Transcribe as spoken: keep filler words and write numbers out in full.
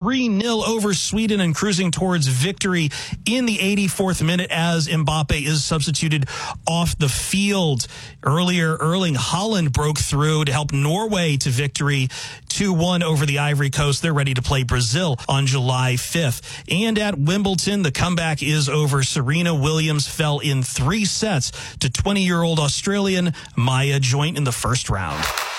three nil over Sweden and cruising towards victory in the eighty-fourth minute as Mbappe is substituted off the field. Earlier, Erling Haaland broke through to help Norway to victory two one over the Ivory Coast. They're ready to play Brazil on July fifth. And at Wimbledon, the comeback is over. Serena Williams fell in three sets to twenty-year-old Australian Maya Joint in the first round.